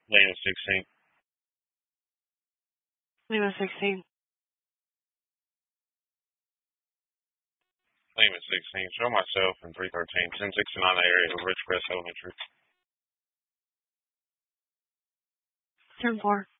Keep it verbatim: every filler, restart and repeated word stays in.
Lima sixteen. Lima sixteen. Lima sixteen. Show myself in three thirteen. ten sixty-nine area of Ridgecrest Elementary. ten four.